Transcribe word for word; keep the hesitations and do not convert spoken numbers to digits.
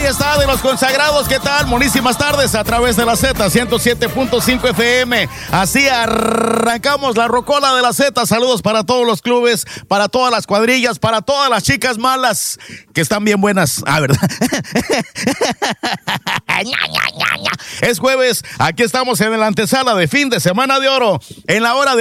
Ahí está, de los consagrados, ¿qué tal? Buenísimas tardes a través de la Z ciento siete punto cinco F M. Así arrancamos la rocola de la Z. Saludos para todos los clubes, para todas las cuadrillas, para todas las chicas malas que están bien buenas. Ah, ¿verdad? Es jueves, aquí estamos en la antesala de fin de semana de oro, en la hora de